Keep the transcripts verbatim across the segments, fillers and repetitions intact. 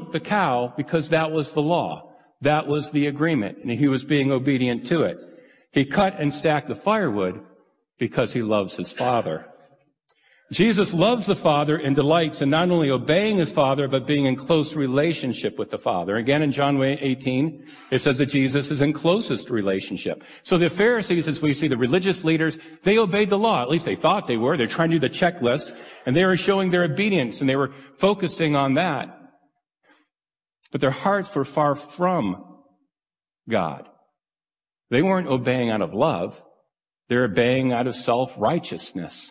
milk the cow because that was the law. That was the agreement, and he was being obedient to it. He cut and stacked the firewood because he loves his Father. Jesus loves the Father and delights in not only obeying his Father, but being in close relationship with the Father. Again, in John eighteen, it says that Jesus is in closest relationship. So the Pharisees, as we see, the religious leaders, they obeyed the law. At least they thought they were. They're trying to do the checklist, and they were showing their obedience, and they were focusing on that. But their hearts were far from God. They weren't obeying out of love. They were obeying out of self-righteousness.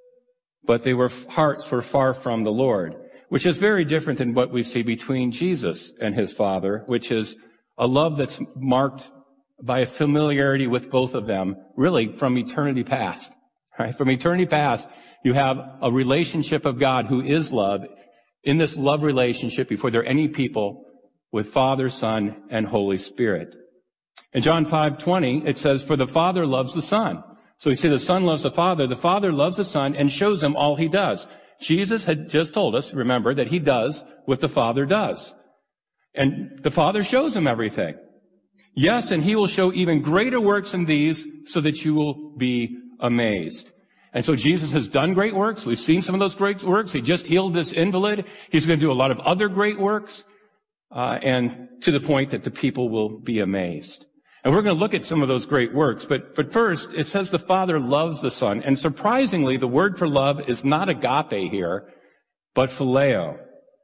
But they were, hearts were far from the Lord, which is very different than what we see between Jesus and his Father, which is a love that's marked by a familiarity with both of them, really from eternity past. Right? From eternity past, you have a relationship of God who is love. In this love relationship, before there are any people, with Father, Son, and Holy Spirit. In John five twenty, it says, "For the Father loves the Son." So we see the Son loves the Father. The Father loves the Son and shows him all he does. Jesus had just told us, remember, that he does what the Father does. And the Father shows him everything. Yes, and he will show even greater works than these so that you will be amazed. And so Jesus has done great works. We've seen some of those great works. He just healed this invalid. He's going to do a lot of other great works, uh, and to the point that the people will be amazed. And we're going to look at some of those great works. But, but first, it says the Father loves the Son. And surprisingly, the word for love is not agape here, but phileo.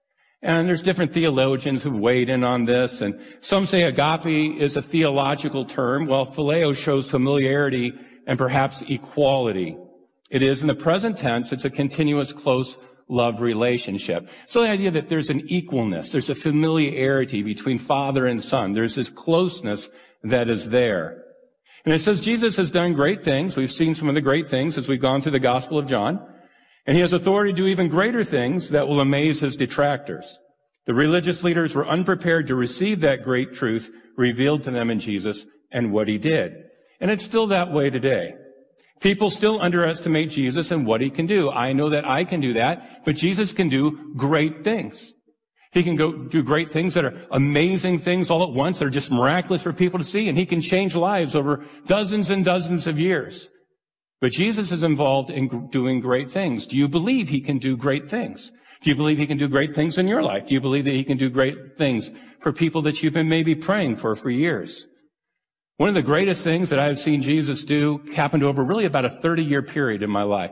And there's different theologians who weighed in on this. And some say agape is a theological term, while phileo shows familiarity and perhaps equality. It is in the present tense. It's a continuous, close love relationship. So the idea that there's an equalness, there's a familiarity between Father and Son. There's this closeness that is there. And it says Jesus has done great things. We've seen some of the great things as we've gone through the Gospel of John. And he has authority to do even greater things that will amaze his detractors. The religious leaders were unprepared to receive that great truth revealed to them in Jesus and what he did. And it's still that way today. People still underestimate Jesus and what he can do. I know that I can do that, but Jesus can do great things. He can go do great things that are amazing things all at once that are just miraculous for people to see, and he can change lives over dozens and dozens of years. But Jesus is involved in doing great things. Do you believe he can do great things? Do you believe he can do great things in your life? Do you believe that he can do great things for people that you've been maybe praying for for years? One of the greatest things that I've seen Jesus do happened over really about a thirty-year period in my life.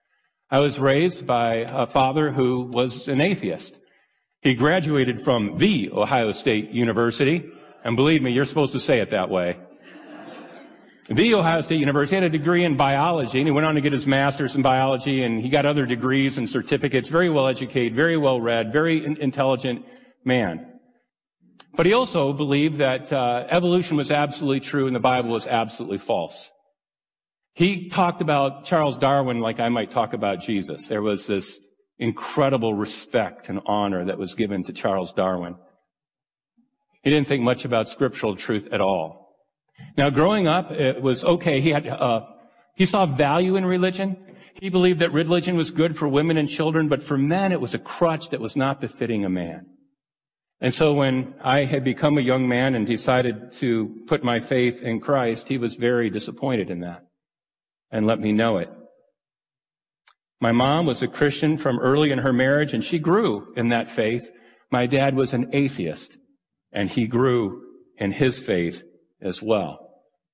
I was raised by a father who was an atheist. He graduated from the Ohio State University, and believe me, you're supposed to say it that way. The Ohio State University. He had a degree in biology, and he went on to get his master's in biology, and he got other degrees and certificates. Very well educated, very well read, very in- intelligent man. But he also believed that uh, evolution was absolutely true and the Bible was absolutely false. He talked about Charles Darwin like I might talk about Jesus. There was this incredible respect and honor that was given to Charles Darwin. He didn't think much about scriptural truth at all. Now, growing up, it was okay. He had, uh, he saw value in religion. He believed that religion was good for women and children, but for men, it was a crutch that was not befitting a man. And so when I had become a young man and decided to put my faith in Christ, he was very disappointed in that and let me know it. My mom was a Christian from early in her marriage, and she grew in that faith. My dad was an atheist, and he grew in his faith as well.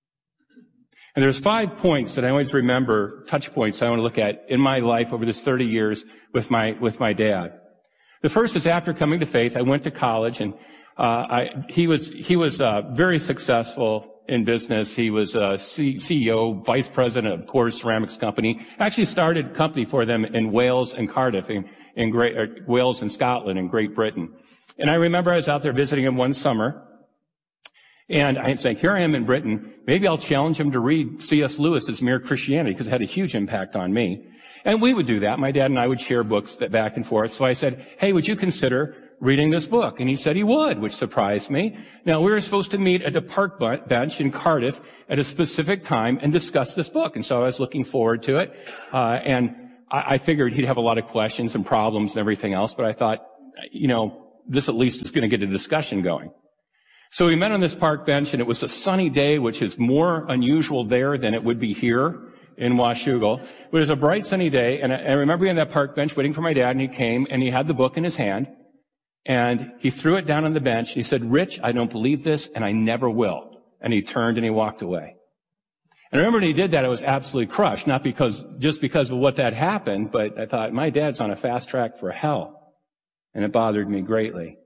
And there's five points that I always remember, touch points I want to look at in my life over this thirty years with my, with my dad. The first is after coming to faith, I went to college, and uh, I, he was, he was uh, very successful in business. He was a C- CEO, vice president of Coors Ceramics Company. Actually started a company for them in Wales and Cardiff, in, in Great, uh, Wales and Scotland in Great Britain. And I remember I was out there visiting him one summer, and I was like, here I am in Britain. Maybe I'll challenge him to read C S Lewis's Mere Christianity, because it had a huge impact on me. And we would do that. My dad and I would share books that back and forth. So I said, hey, would you consider reading this book? And he said he would, which surprised me. Now, we were supposed to meet at a park bench in Cardiff at a specific time and discuss this book. And so I was looking forward to it. Uh, and I, I figured he'd have a lot of questions and problems and everything else. But I thought, you know, this at least is going to get a discussion going. So we met on this park bench, and it was a sunny day, which is more unusual there than it would be here in Washougal. It was a bright sunny day, and I, I remember being on that park bench waiting for my dad, and he came, and he had the book in his hand, and he threw it down on the bench, and he said, "Rich, I don't believe this, and I never will." And he turned and he walked away. And I remember when he did that, I was absolutely crushed, not because, just because of what that happened, but I thought, my dad's on a fast track for hell, and it bothered me greatly.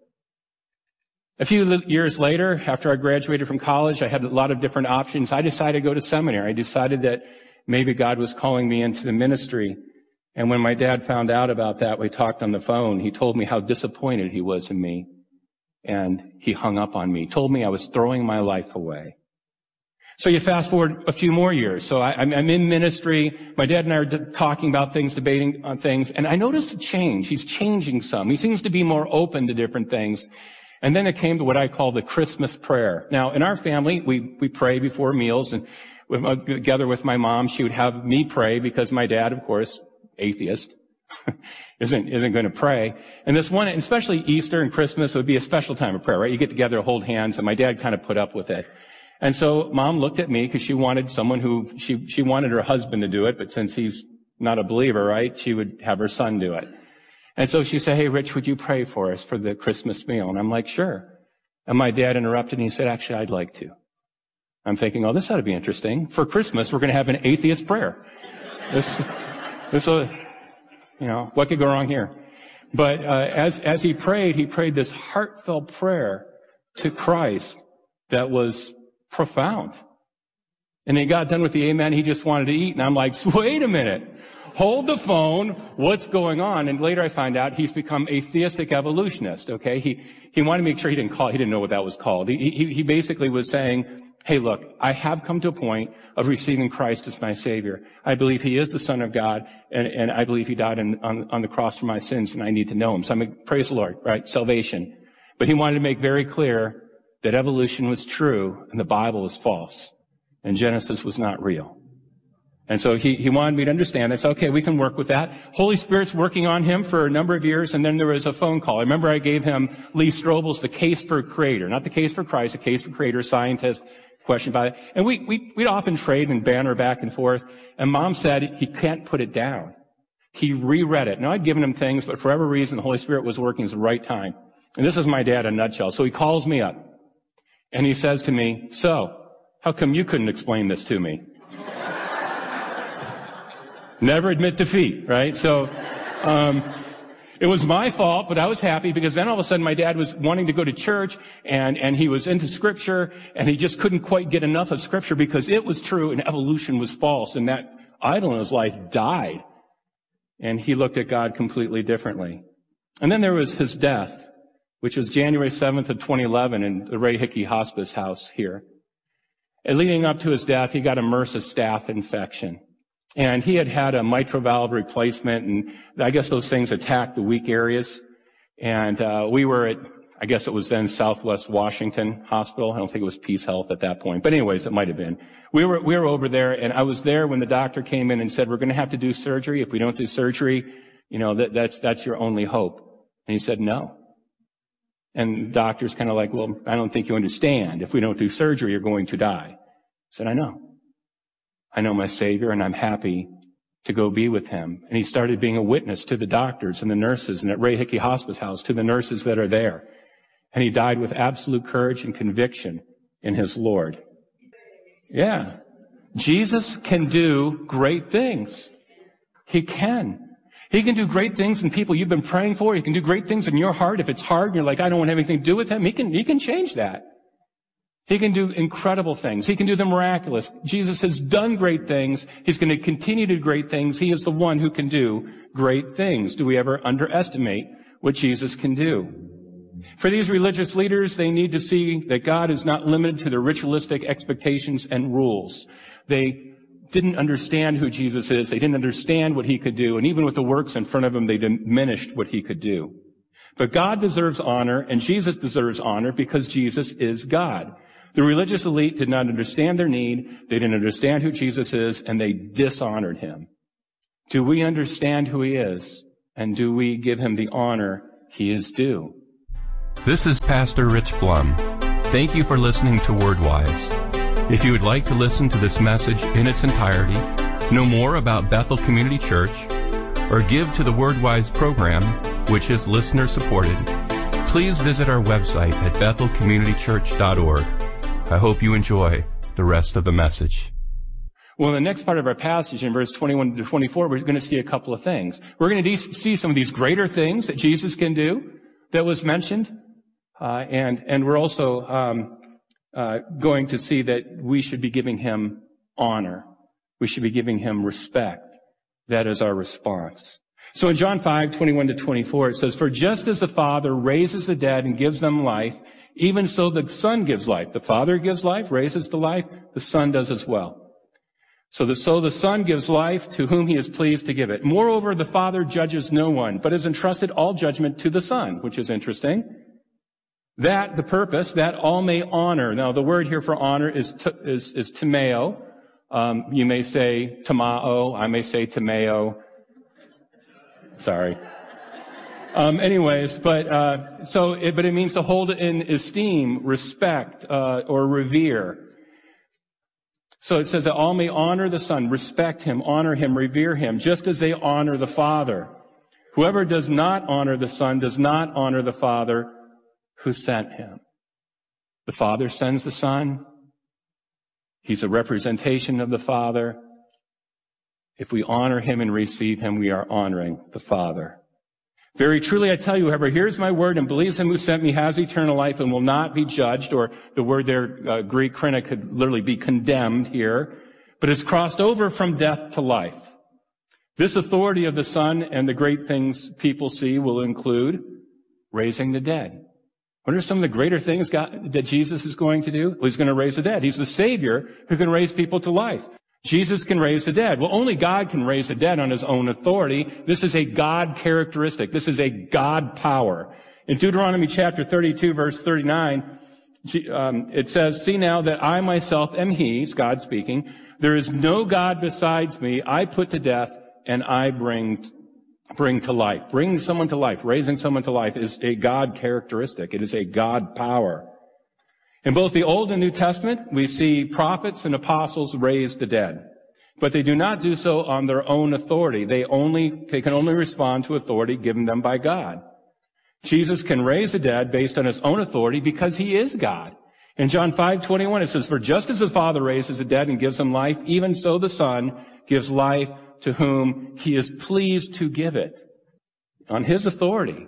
A few years later, after I graduated from college, I had a lot of different options. I decided to go to seminary. I decided that maybe God was calling me into the ministry. And when my dad found out about that, we talked on the phone. He told me how disappointed he was in me. And he hung up on me, told me I was throwing my life away. So you fast forward a few more years. So I, I'm, I'm in ministry. My dad and I are d- talking about things, debating on things. And I noticed a change. He's changing some. He seems to be more open to different things. And then it came to what I call the Christmas prayer. Now, in our family, we, we pray before meals, and with, uh, together with my mom, she would have me pray because my dad, of course, atheist, isn't, isn't going to pray. And this one, especially Easter and Christmas, would be a special time of prayer, right? You get together, hold hands, and my dad kind of put up with it. And so mom looked at me because she wanted someone who, she, she wanted her husband to do it, but since he's not a believer, right, she would have her son do it. And so she said, "Hey, Rich, would you pray for us for the Christmas meal?" And I'm like, "Sure." And my dad interrupted and he said, "Actually, I'd like to." I'm thinking, oh, this ought to be interesting. For Christmas, we're going to have an atheist prayer. This, this, uh, you know, what could go wrong here? But uh, as as he prayed, he prayed this heartfelt prayer to Christ that was profound. And he got done with the amen. He just wanted to eat. And I'm like, wait a minute. Hold the phone. What's going on? And later I find out he's become a theistic evolutionist. Okay. He, he wanted to make sure he didn't call, he didn't know what that was called. He, he, he basically was saying, hey, look, I have come to a point of receiving Christ as my Savior. I believe He is the Son of God, and, and I believe He died on, on, on the cross for my sins, and I need to know Him. So I'm like, praise the Lord, right? Salvation. But he wanted to make very clear that evolution was true and the Bible was false, and Genesis was not real. And so he, he wanted me to understand that. So, okay, we can work with that. Holy Spirit's working on him for a number of years, and then there was a phone call. I remember I gave him Lee Strobel's The Case for Creator, not The Case for Christ, The Case for Creator, scientist, question about it. And we, we, we'd often trade and banter back and forth. And Mom said he can't put it down. He reread it. Now, I'd given him things, but for whatever reason, the Holy Spirit was working at the right time. And this is my dad in a nutshell. So he calls me up, and he says to me, so, how come you couldn't explain this to me? Never admit defeat, right? So, um, it was my fault, but I was happy because then all of a sudden my dad was wanting to go to church, and, and he was into scripture, and he just couldn't quite get enough of scripture because it was true and evolution was false, and that idol in his life died. And he looked at God completely differently. And then there was his death, which was January seventh of twenty eleven in the Ray Hickey Hospice House here. And leading up to his death, he got a MRSA staph infection. And he had had a mitral valve replacement, and I guess those things attacked the weak areas. And uh we were at, I guess it was then Southwest Washington Hospital. I don't think it was Peace Health at that point. But anyways, it might have been. We were we were over there, and I was there when the doctor came in and said, we're going to have to do surgery. If we don't do surgery, you know, that, that's that's your only hope. And he said, no. And the doctor's kind of like, well, I don't think you understand. If we don't do surgery, you're going to die. I said, I know. I know my Savior, and I'm happy to go be with Him. And he started being a witness to the doctors and the nurses, and at Ray Hickey Hospice House, to the nurses that are there. And he died with absolute courage and conviction in his Lord. Yeah. Jesus can do great things. He can. He can do great things in people you've been praying for. He can do great things in your heart. If it's hard and you're like, I don't want anything to do with Him, He can, He can change that. He can do incredible things. He can do the miraculous. Jesus has done great things. He's going to continue to do great things. He is the one who can do great things. Do we ever underestimate what Jesus can do? For these religious leaders, they need to see that God is not limited to their ritualistic expectations and rules. They didn't understand who Jesus is. They didn't understand what He could do. And even with the works in front of Him, they diminished what He could do. But God deserves honor, and Jesus deserves honor because Jesus is God. The religious elite did not understand their need. They didn't understand who Jesus is, and they dishonored Him. Do we understand who He is? And do we give Him the honor He is due? This is Pastor Rich Blum. Thank you for listening to WordWise. If you would like to listen to this message in its entirety, know more about Bethel Community Church, or give to the WordWise program, which is listener supported, please visit our website at bethel community church dot org. I hope you enjoy the rest of the message. Well, in the next part of our passage, in verse twenty-one to twenty-four, we're going to see a couple of things. We're going to de- see some of these greater things that Jesus can do that was mentioned, uh, and and we're also um, uh, going to see that we should be giving him honor. We should be giving him respect. That is our response. So in John five, twenty-one to twenty-four, it says, "For just as the Father raises the dead and gives them life, even so the Son gives life." The Father gives life, raises the life, the Son does as well. So the, so the Son gives life to whom he is pleased to give it. Moreover, the Father judges no one, but has entrusted all judgment to the Son, which is interesting. That, the purpose, that all may honor. Now, the word here for honor is, t- is, is timeo. Um, you may say tamao, I may say timeo. Sorry. Um, anyways, but, uh, so, it, but it means to hold in esteem, respect, uh, or revere. So it says that all may honor the Son, respect him, honor him, revere him, just as they honor the Father. Whoever does not honor the Son does not honor the Father who sent him. The Father sends the Son. He's a representation of the Father. If we honor him and receive him, we are honoring the Father. "Very truly I tell you, whoever hears my word and believes him who sent me has eternal life and will not be judged," or the word there, uh, Greek krina, could literally be condemned here, "but is crossed over from death to life." This authority of the Son and the great things people see will include raising the dead. What are some of the greater things God, that Jesus is going to do? Well, he's going to raise the dead. He's the Savior who can raise people to life. Jesus can raise the dead. Well, only God can raise the dead on his own authority. This is a God characteristic. This is a God power. In Deuteronomy chapter thirty-two, verse thirty-nine, um, it says, "See now that I myself am he," it's God speaking, "there is no God besides me. I put to death and I bring bring to life." Bringing someone to life, raising someone to life is a God characteristic. It is a God power. In both the Old and New Testament, we see prophets and apostles raise the dead. But they do not do so on their own authority. They only, they can only respond to authority given them by God. Jesus can raise the dead based on his own authority because he is God. In John five twenty-one, it says, "For just as the Father raises the dead and gives them life, even so the Son gives life to whom he is pleased to give it." On his authority.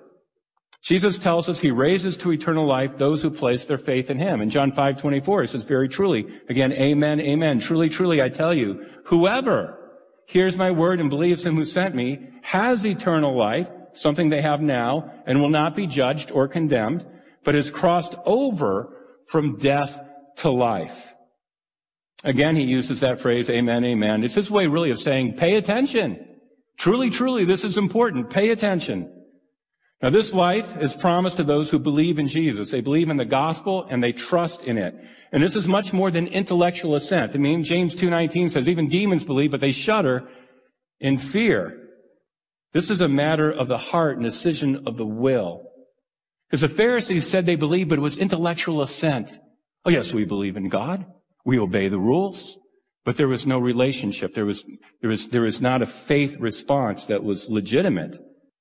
Jesus tells us he raises to eternal life those who place their faith in him. In John five twenty-four, it says, "Very truly," again, amen, amen, "truly, truly, I tell you, whoever hears my word and believes him who sent me has eternal life," something they have now, "and will not be judged or condemned, but is crossed over from death to life." Again, he uses that phrase, amen, amen. It's his way really of saying, pay attention. Truly, truly, this is important. Pay attention. Now, this life is promised to those who believe in Jesus. They believe in the gospel and they trust in it. And this is much more than intellectual assent. I mean, James two nineteen says, even demons believe, but they shudder in fear. This is a matter of the heart and decision of the will. Because the Pharisees said they believed, but it was intellectual assent. Oh, yes, we believe in God. We obey the rules. But there was no relationship. There was, there was, there was not a faith response that was legitimate.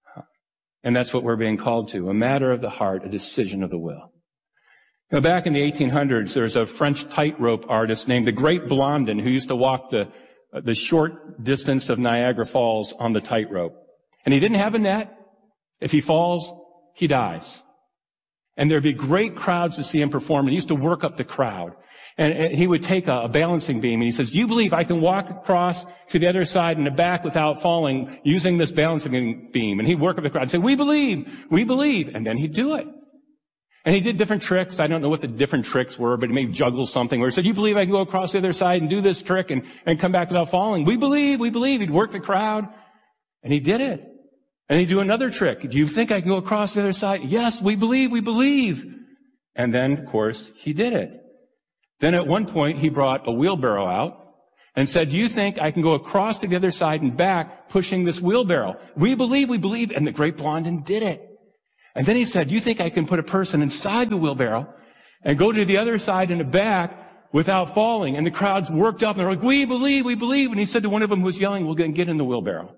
And that's what we're being called to, a matter of the heart, a decision of the will. Now, back in the eighteen hundreds, there was a French tightrope artist named the Great Blondin who used to walk the, the short distance of Niagara Falls on the tightrope. And he didn't have a net. If he falls, he dies. And there'd be great crowds to see him perform. And he used to work up the crowd. And, and he would take a, a balancing beam and he says, "Do you believe I can walk across to the other side and the back without falling using this balancing beam?" And he'd work up the crowd and say, "We believe, we believe." And then he'd do it. And he did different tricks. I don't know what the different tricks were, but he may juggle something where he said, "You believe I can go across the other side and do this trick and, and come back without falling?" "We believe, we believe." He'd work the crowd. And he did it. And he'd do another trick. "Do you think I can go across the other side?" "Yes, we believe, we believe." And then, of course, he did it. Then at one point, he brought a wheelbarrow out and said, "Do you think I can go across to the other side and back pushing this wheelbarrow?" "We believe, we believe." And the Great Blondin did it. And then he said, you think I can put a person inside the wheelbarrow and go to the other side and the back without falling? And the crowd's worked up and they're like, we believe, we believe. And he said to one of them who was yelling, well, get in the wheelbarrow.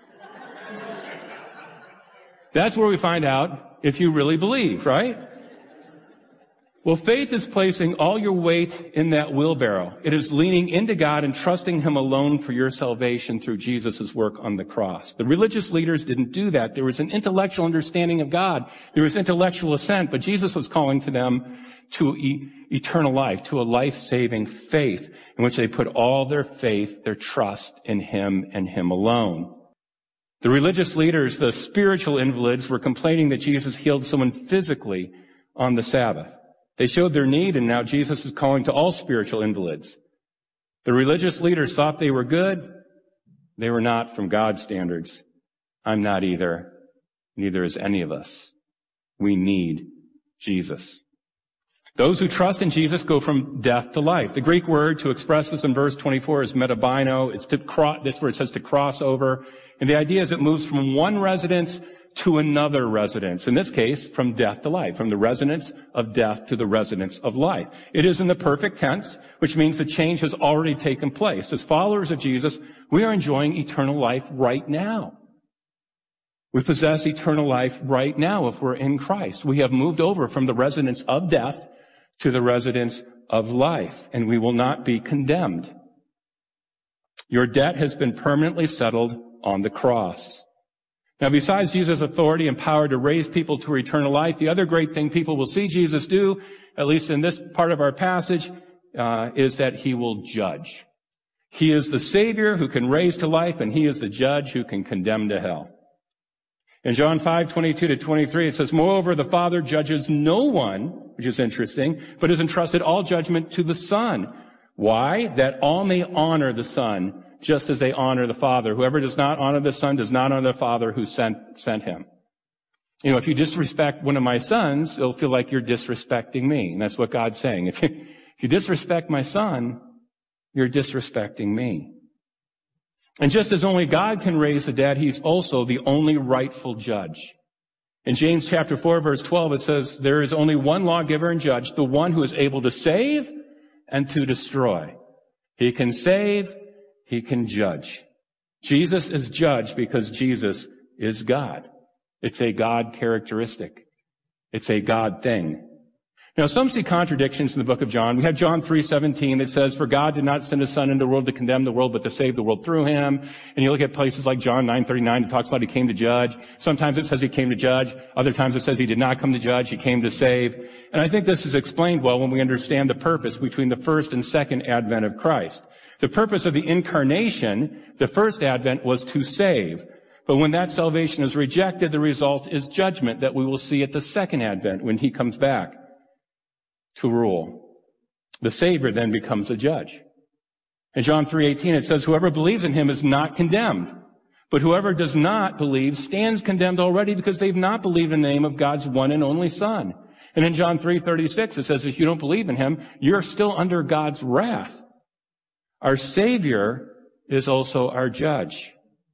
That's where we find out if you really believe, right? Well, faith is placing all your weight in that wheelbarrow. It is leaning into God and trusting Him alone for your salvation through Jesus' work on the cross. The religious leaders didn't do that. There was an intellectual understanding of God. There was intellectual assent, but Jesus was calling to them to e- eternal life, to a life-saving faith in which they put all their faith, their trust in Him and Him alone. The religious leaders, the spiritual invalids, were complaining that Jesus healed someone physically on the Sabbath. They showed their need, and now Jesus is calling to all spiritual invalids. The religious leaders thought they were good. They were not from God's standards. I'm not either. Neither is any of us. We need Jesus. Those who trust in Jesus go from death to life. The Greek word to express this in verse twenty-four is metabino. It's to cross, this word says to cross over. And the idea is it moves from one residence to another residence. In this case, from death to life, from the residence of death to the residence of life. It is in the perfect tense, which means the change has already taken place. As followers of Jesus, we are enjoying eternal life right now. We possess eternal life right now if we're in Christ. We have moved over from the residence of death to the residence of life, and we will not be condemned. Your debt has been permanently settled on the cross. Now, besides Jesus' authority and power to raise people to eternal life, the other great thing people will see Jesus do, at least in this part of our passage, uh, is that He will judge. He is the Savior who can raise to life, and He is the judge who can condemn to hell. In John five, twenty-two to twenty-three, it says, moreover, the Father judges no one, which is interesting, but has entrusted all judgment to the Son. Why? That all may honor the Son, just as they honor the Father. Whoever does not honor the Son does not honor the Father who sent, sent Him. You know, if you disrespect one of my sons, it'll feel like you're disrespecting me. And that's what God's saying. If you, if you disrespect my Son, you're disrespecting me. And just as only God can raise the dead, He's also the only rightful judge. In James chapter four, verse twelve, it says, there is only one lawgiver and judge, the one who is able to save and to destroy. He can save, He can judge. Jesus is judge because Jesus is God. It's a God characteristic. It's a God thing. Now, some see contradictions in the book of John. We have John three seventeen that says, for God did not send His Son into the world to condemn the world, but to save the world through Him. And you look at places like John nine thirty-nine, it talks about He came to judge. Sometimes it says He came to judge. Other times it says He did not come to judge. He came to save. And I think this is explained well when we understand the purpose between the first and second advent of Christ. The purpose of the incarnation, the first advent, was to save. But when that salvation is rejected, the result is judgment that we will see at the second advent when He comes back to rule. The Savior then becomes a judge. In John three eighteen, it says, whoever believes in Him is not condemned. But whoever does not believe stands condemned already because they've not believed in the name of God's one and only Son. And in John three thirty-six, it says, if you don't believe in Him, you're still under God's wrath. Our Savior is also our judge.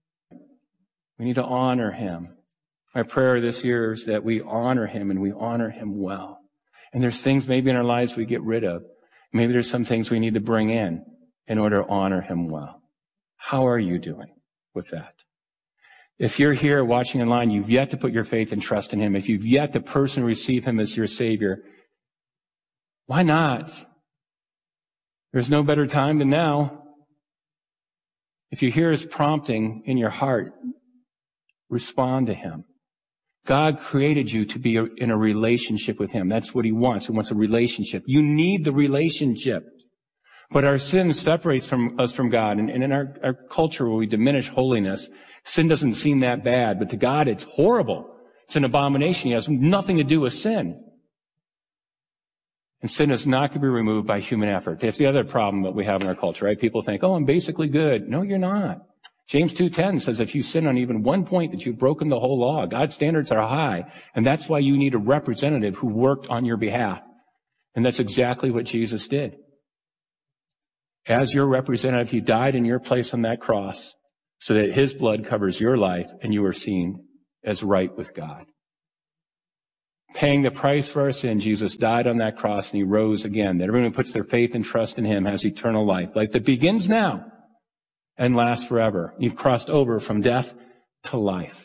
We need to honor Him. My prayer this year is that we honor Him and we honor Him well. And there's things maybe in our lives we get rid of. Maybe there's some things we need to bring in in order to honor Him well. How are you doing with that? If you're here watching online, you've yet to put your faith and trust in Him. If you've yet to personally receive Him as your Savior, why not? There's no better time than now. If you hear His prompting in your heart, respond to Him. God created you to be in a relationship with Him. That's what He wants. He wants a relationship. You need the relationship. But our sin separates from us from God. And, and in our, our culture where we diminish holiness, sin doesn't seem that bad. But to God, it's horrible. It's an abomination. It has nothing to do with sin. And sin is not going to be removed by human effort. That's the other problem that we have in our culture, right? People think, oh, I'm basically good. No, you're not. James two ten says if you sin on even one point that you've broken the whole law. God's standards are high. And that's why you need a representative who worked on your behalf. And that's exactly what Jesus did. As your representative, He died in your place on that cross so that His blood covers your life and you are seen as right with God. paying the price for our sin, Jesus died on that cross and he rose again. That everyone who puts their faith and trust in him has eternal life. Life that begins now and lasts forever. You've crossed over from death to life.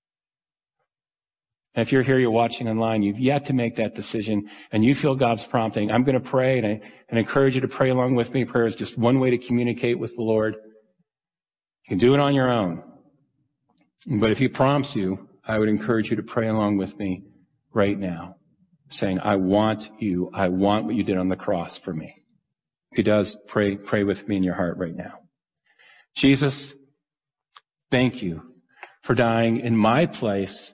And if you're here, you're watching online, you've yet to make that decision, and you feel God's prompting, I'm going to pray, and I and encourage you to pray along with me. Prayer is just one way to communicate with the Lord. You can do it on your own. But if he prompts you, I would encourage you to pray along with me right now, saying, I want you, I want what you did on the cross for me. If he does, pray, pray with me in your heart right now. Jesus, thank you for dying in my place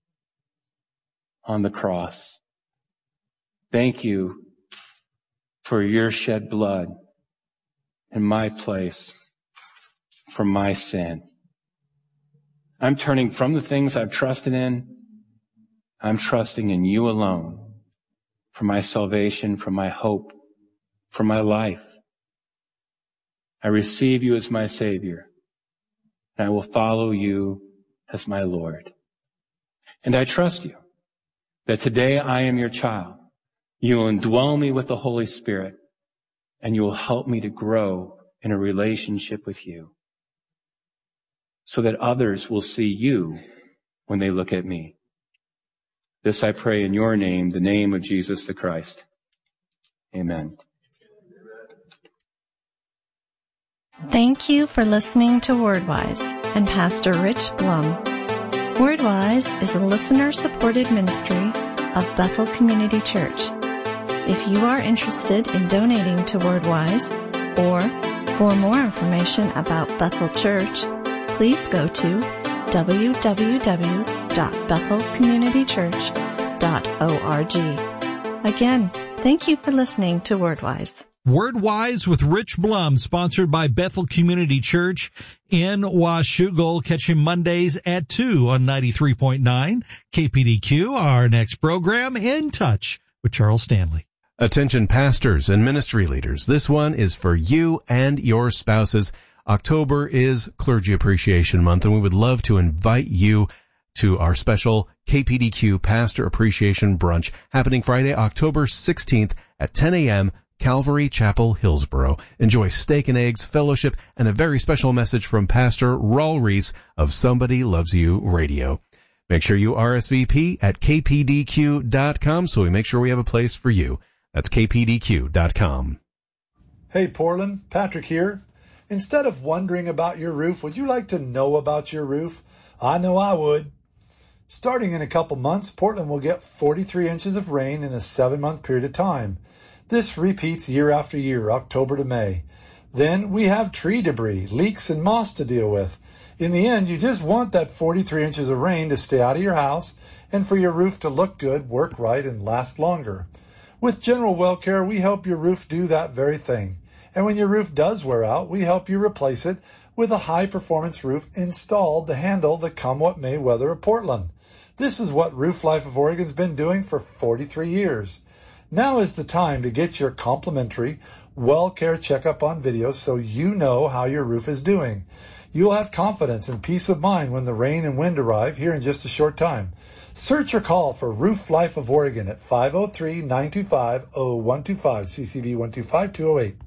on the cross. Thank you for your shed blood in my place for my sin. I'm turning from the things I've trusted in. I'm trusting in you alone for my salvation, for my hope, for my life. I receive you as my Savior, and I will follow you as my Lord. And I trust you that today I am your child. You will indwell me with the Holy Spirit, and you will help me to grow in a relationship with you so that others will see you when they look at me. This I pray in your name, the name of Jesus the Christ. Amen. Thank you for listening to WordWise and Pastor Rich Blum. WordWise is a listener-supported ministry of Bethel Community Church. If you are interested in donating to WordWise or for more information about Bethel Church, please go to w w w dot bethel community church dot org. Again, thank you for listening to WordWise. WordWise with Rich Blum, sponsored by Bethel Community Church in Washougal. Catch him Mondays at two on ninety-three point nine K P D Q. Our next program, In Touch with Charles Stanley. Attention pastors and ministry leaders. This one is for you and your spouses. October is Clergy Appreciation Month, and we would love to invite you to our special K P D Q Pastor Appreciation Brunch happening Friday, October sixteenth at ten a.m., Calvary Chapel, Hillsboro. Enjoy steak and eggs, fellowship, and a very special message from Pastor Raul Reese of Somebody Loves You Radio. Make sure you R S V P at k p d q dot com so we make sure we have a place for you. That's k p d q dot com. Hey, Portland, Patrick here. Instead of wondering about your roof, would you like to know about your roof? I know I would. Starting in a couple months, Portland will get forty-three inches of rain in a seven-month period of time. This repeats year after year, October to May. Then we have tree debris, leaks, and moss to deal with. In the end, you just want that forty-three inches of rain to stay out of your house and for your roof to look good, work right, and last longer. With General Well Care, we help your roof do that very thing. And when your roof does wear out, we help you replace it with a high-performance roof installed to handle the come-what-may weather of Portland. This is what Roof Life of Oregon's been doing for forty-three years. Now is the time to get your complimentary Well Care checkup on video so you know how your roof is doing. You'll have confidence and peace of mind when the rain and wind arrive here in just a short time. Search or call for Roof Life of Oregon at five oh three, nine two five, oh one two five, C C B one two five, two oh eight.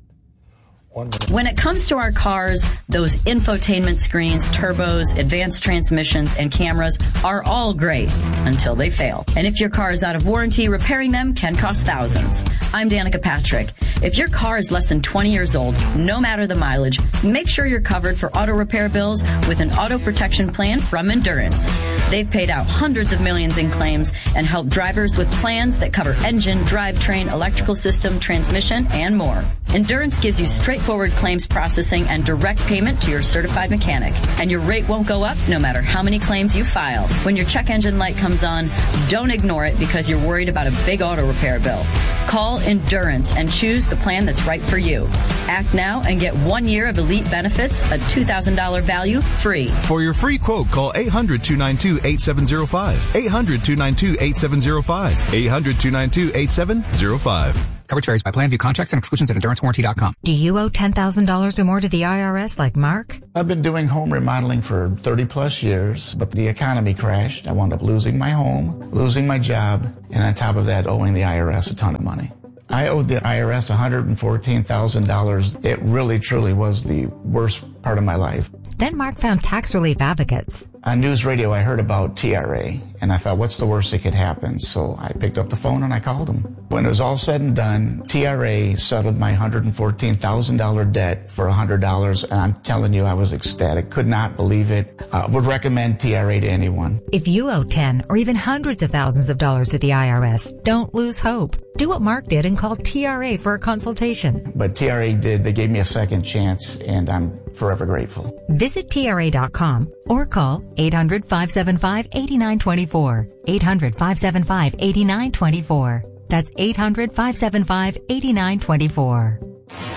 When it comes to our cars, those infotainment screens, turbos, advanced transmissions, and cameras are all great until they fail. And if your car is out of warranty, repairing them can cost thousands. I'm Danica Patrick. If your car is less than twenty years old, no matter the mileage, make sure you're covered for auto repair bills with an auto protection plan from Endurance. They've paid out hundreds of millions in claims and helped drivers with plans that cover engine, drivetrain, electrical system, transmission, and more. Endurance gives you straightforward claims processing and direct payment to your certified mechanic. And your rate won't go up no matter how many claims you file. When your check engine light comes on, don't ignore it because you're worried about a big auto repair bill. Call Endurance and choose the plan that's right for you. Act now and get one year of elite benefits, a two thousand dollars value, free. For your free quote, call eight hundred, two nine two, eight seven zero five. eight hundred, two nine two, eight seven zero five. eight hundred, two nine two, eight seven zero five. Coverage varies by plan. View contracts and exclusions at endurance warranty dot com. Do you owe ten thousand dollars or more to the I R S like Mark? I've been doing home remodeling for thirty plus years, but the economy crashed. I wound up losing my home, losing my job, and on top of that, owing the I R S a ton of money. I owed the I R S one hundred fourteen thousand dollars. It really, truly was the worst part of my life. Then Mark found Tax Relief Advocates. On news radio, I heard about T R A, and I thought, what's the worst that could happen? So I picked up the phone and I called them. When it was all said and done, T R A settled my one hundred fourteen thousand dollars debt for one hundred dollars, and I'm telling you, I was ecstatic. Could not believe it. Uh, would recommend T R A to anyone. If you owe ten or even hundreds of thousands of dollars to the I R S, don't lose hope. Do what Mark did and call T R A for a consultation. But T R A did. They gave me a second chance, and I'm forever grateful. Visit T R A dot com or call eight hundred, five seven five, eight nine two four. eight hundred, five seven five, eight nine two four. That's eight hundred, five seven five, eight nine two four.